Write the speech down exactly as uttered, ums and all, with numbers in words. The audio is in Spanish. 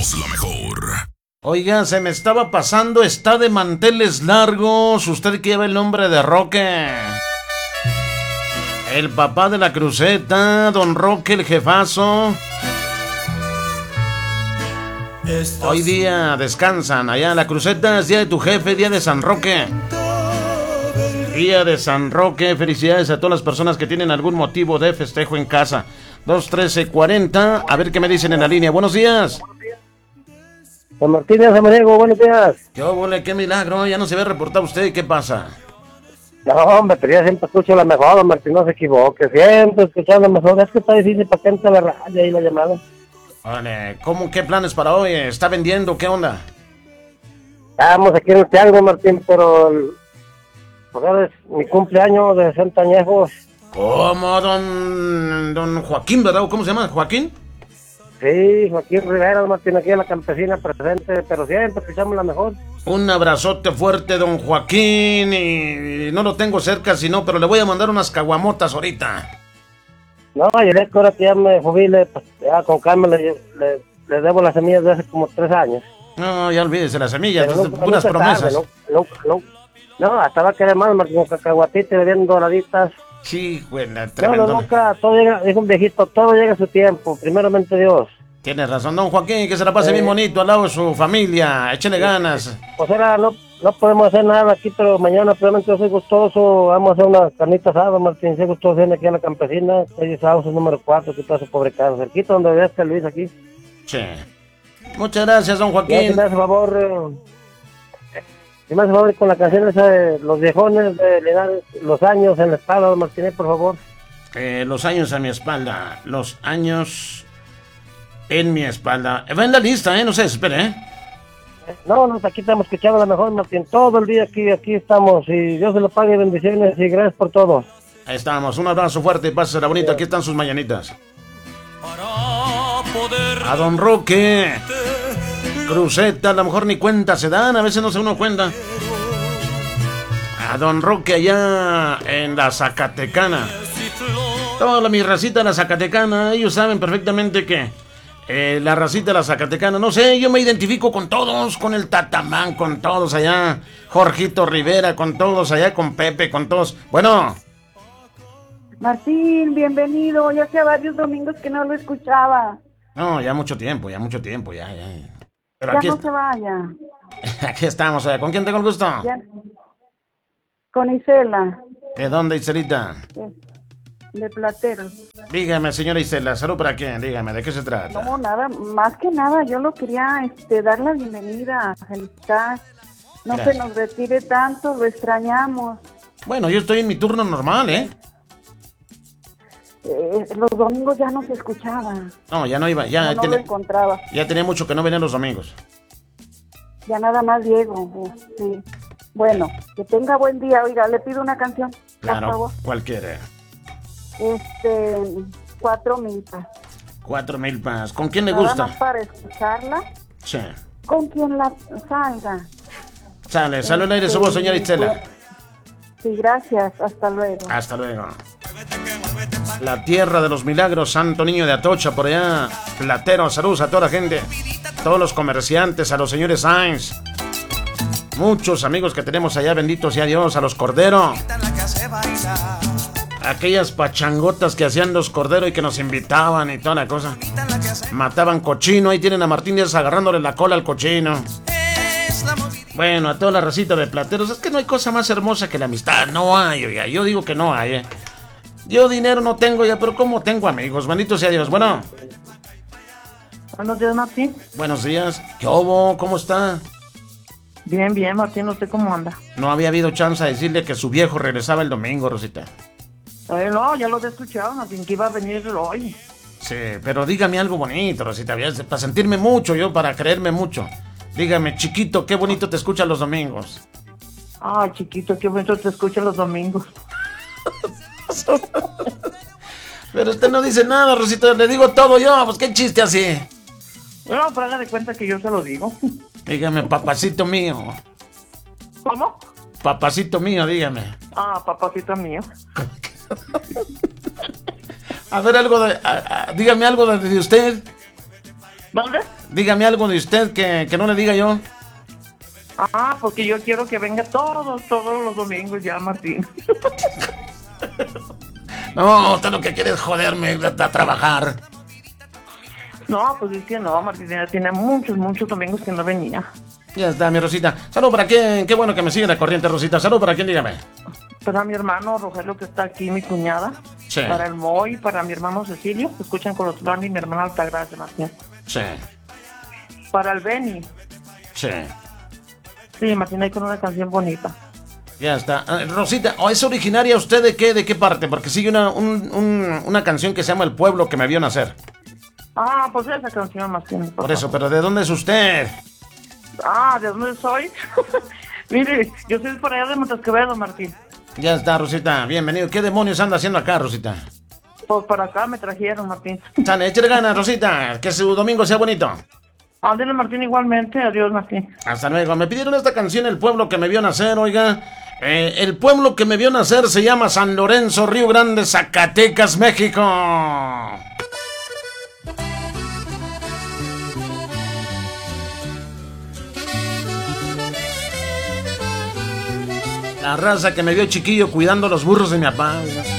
somos la mejor. Oiga, se me estaba pasando, está de manteles largos. Usted que lleva el nombre de Roque. El papá de la cruceta, don Roque el jefazo. Hoy día descansan allá en la cruceta, es día de tu jefe, día de San Roque. Día de San Roque, felicidades a todas las personas que tienen algún motivo de festejo en casa. dos trece cuarenta, a ver qué me dicen en la línea. Buenos días. Don Martínez Samaniego, buenos días. Qué óvole, qué milagro, ya no se ve reportar usted, ¿qué pasa? No, hombre, pero ya siempre escucho la mejor, don Martín, no se equivoque, siempre escuchando la mejor. Es que está difícil para que entre la radio y la llamada. Vale, ¿cómo, qué planes para hoy? ¿Está vendiendo? ¿Qué onda? Estamos aquí en el Tianguis, Martín, pero el, pues ahora es mi cumpleaños de sesenta añejos. ¿Cómo, don, don Joaquín, verdad? ¿Cómo se llama? ¿Joaquín? Sí, Joaquín Rivera, Martín, aquí en la campesina presente, pero siempre escuchamos la mejor. Un abrazote fuerte, don Joaquín, y, y no lo tengo cerca, sino, pero le voy a mandar unas caguamotas ahorita. No, yo le ahora que ya me jubile, pues ya con calma le, le, le debo las semillas de hace como tres años. No, ya olvídese las semillas, Pero nunca, puras puras promesas. Tarde, no, no, no, no, hasta va a querer mal, Martín, con cacahuatitas bien doraditas. Sí, buena, No, no, nunca, todo llega, es un viejito, todo llega a su tiempo, primeramente Dios. Tienes razón, don Joaquín, que se la pase eh, bien bonito al lado de su familia, échele ganas. Pues ahora no, no podemos hacer nada aquí, pero mañana probablemente yo soy gustoso, vamos a hacer unas carnitas asadas, Martín, soy gustoso, viene aquí a la campesina, calle Sauces número cuatro, aquí está su pobre casa, cerquita donde veas que Luis aquí. Sí. Muchas gracias, don Joaquín. Ya, si me hace favor, eh, si me hace favor con la canción esa de los viejones, de Linares, los años en la espalda, don Martínez, por favor. Eh, los años a mi espalda, los años en mi espalda. Va en la lista, ¿eh? No se desespere, ¿eh? No, no, aquí estamos escuchando la mejor, Martín. Todo el día aquí, aquí estamos. Y Dios se lo pague, bendiciones y gracias por todo. Ahí estamos. Un abrazo fuerte y pásela bonito. Aquí están sus mañanitas. A don Roque. Cruceta, a lo mejor ni cuenta se dan. A veces no se uno cuenta. A don Roque allá en la Zacatecana. Toda mi racita de la Zacatecana. Ellos saben perfectamente que Eh, la racita de la Zacatecana, no sé, yo me identifico con todos, con el Tatamán, con todos allá, Jorgito Rivera, con todos allá, con Pepe, con todos. Bueno. Martín, bienvenido, ya hace varios domingos que no lo escuchaba. No, ya mucho tiempo, ya mucho tiempo, ya, ya. Pero ya aquí no est- se vaya. Aquí estamos, ¿eh? ¿Con quién tengo el gusto? Ya. Con Isela. ¿De dónde, Iselita? De, de Plateros. Dígame, señora Isela, ¿salud para quién? Dígame, ¿de qué se trata? No, nada, más que nada, yo lo quería este, dar la bienvenida, felicitar. No Gracias. Se nos retire tanto, lo extrañamos. Bueno, yo estoy en mi turno normal, ¿eh? eh los domingos ya no se escuchaba. No, ya no iba, ya no, no tenía, lo encontraba. Ya tenía mucho que no venía los domingos. Ya nada más Diego, sí. Bueno, que tenga buen día. Oiga, le pido una canción, claro, por favor. ¿Cuál quiere? Este, cuatro milpas. Cuatro milpas. ¿Con quién le Nada gusta? Más para escucharla. Sí. Con quien la salga. Sale, sale al aire su voz, señora Isela. Sí, gracias. Hasta luego. Hasta luego. La tierra de los milagros, Santo Niño de Atocha, por allá. Platero, saludos a toda la gente. Todos los comerciantes, a los señores Sainz. Muchos amigos que tenemos allá, benditos sea Dios, a los Cordero. Aquellas pachangotas que hacían los Cordero y que nos invitaban y toda la cosa. Mataban cochino, ahí tienen a Martín Díaz agarrándole la cola al cochino. Bueno, a toda la racita de plateros, es que no hay cosa más hermosa que la amistad, no hay, oiga, yo digo que no hay, eh. Yo dinero no tengo ya, pero ¿cómo tengo amigos? Bendito sea Dios, bueno. Buenos días, Martín. Buenos días, ¿qué hubo? ¿Cómo está? Bien, bien, Martín, ¿usted cómo anda? No había habido chance de decirle que su viejo regresaba el domingo, Rosita. Eh, no, ya lo he escuchado, Martín, que iba a venir hoy. Sí, pero dígame algo bonito, Rosita, para sentirme mucho yo, para creerme mucho. Dígame, chiquito, qué bonito te escuchan los domingos. Ah, chiquito, qué bonito te escuchan los domingos. Pero usted no dice nada, Rosita, le digo todo yo, pues qué chiste así. Bueno, pero haga de cuenta que yo se lo digo. Dígame, papacito mío. ¿Cómo? Papacito mío, dígame. Ah, papacito mío. A ver, algo de... A, a, dígame algo de, de usted. ¿Dónde? Dígame algo de usted que, que no le diga yo. Ah, porque yo quiero que venga todos, todos los domingos ya, Martín. No, usted lo que quiere es joderme a, a trabajar. No, pues es que no, Martín, ya tiene muchos, muchos domingos que no venía. Ya está, mi Rosita. Salud para quién, qué bueno que me sigue la corriente, Rosita. Salud para quién, dígame. Para mi hermano Rogelio, que está aquí, mi cuñada. Sí. Para el Moy, para mi hermano Cecilio, que escuchan con los y mi hermana Altagracia, Martín. Sí. Para el Beni. Sí. Sí, Martín, hay con una canción bonita. Ya está. Ah, Rosita, ¿o es originaria usted de qué, de qué parte? Porque sigue una, un, un, una canción que se llama El pueblo que me vio nacer. Ah, pues esa canción, Martín. Por, Por eso, pero ¿de dónde es usted? Ah, ¿de dónde soy? Mire, yo soy por allá de Montes Martín. Ya está, Rosita. Bienvenido. ¿Qué demonios anda haciendo acá, Rosita? Pues para acá me trajeron, Martín. Sale, échale ganas, Rosita. Que su domingo sea bonito. Ándale, Martín, igualmente. Adiós, Martín. Hasta luego. Me pidieron esta canción, El pueblo que me vio nacer, oiga. Eh, el pueblo que me vio nacer se llama San Lorenzo, Río Grande, Zacatecas, México. La raza que me vio chiquillo cuidando los burros de mi papá, oiga.